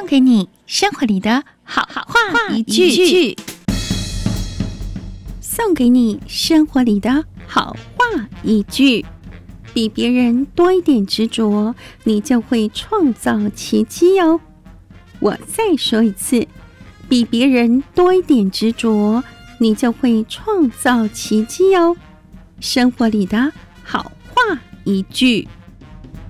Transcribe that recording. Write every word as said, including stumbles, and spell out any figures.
送给你生活里的好话一句， 送给你生活里的好话一句。比别人多一点执着，你就会创造奇迹哦。我再说一次，比别人多一点执着，你就会创造奇迹哦。生活里的好话一句。